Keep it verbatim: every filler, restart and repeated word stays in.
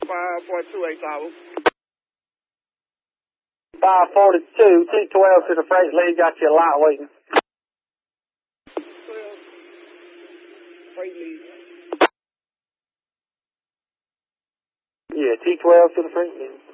five forty-two, eight thousand. five forty-two, T twelve to the freight lead, got you a light waiting. twelve, freight lead. Yeah, T twelve to the freight lead.